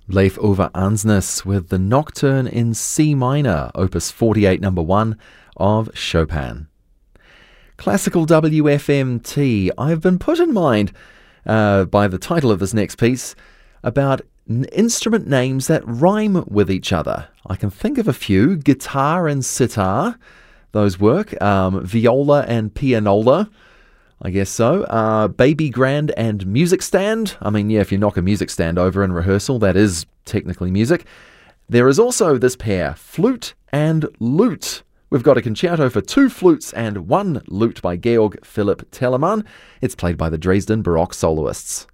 Leif Ove Ansnes with the Nocturne in C minor, opus 48 number 1 of Chopin. Classical WFMT. I've been put in mind by the title of this next piece about instrument names that rhyme with each other. I can think of a few. Guitar and sitar, those work. Viola and pianola, I guess so. Baby grand and music stand. I mean, yeah, if you knock a music stand over in rehearsal, that is technically music. There is also this pair, flute and lute. We've got a concerto for 2 flutes and 1 lute by Georg Philipp Telemann. It's played by the Dresden Baroque soloists.